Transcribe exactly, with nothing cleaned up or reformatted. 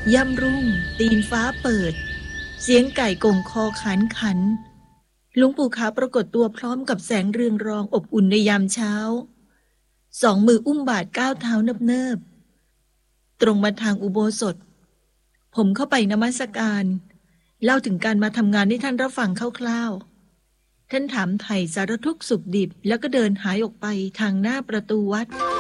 ย่ำรุ่งตีนฟ้าเปิดเสียงไก่กงคอขันขันหลวงปู่ขาวปรากฏตัวพร้อมกับแสงเรืองรองอบอุ่นในยามเช้าสองมืออุ้มบาทก้าวเท้าเนิบๆตรงมาทางอุโบสถผมเข้าไปนมัสการเล่าถึงการมาทำงานให้ท่านรับฟังคร่าวๆท่านถามไถ่สารทุกข์สุขดิบแล้วก็เดินหายออกไปทางหน้าประตูวัด